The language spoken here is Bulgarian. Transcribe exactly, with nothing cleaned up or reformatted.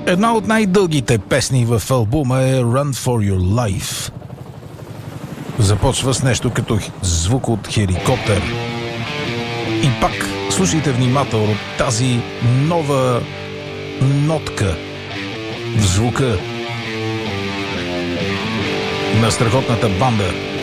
Една от най-дългите песни в албума е Run for Your Life. Започва с нещо като звук от хеликоптер. И пак слушайте внимателно тази нова нотка в звука на страхотната банда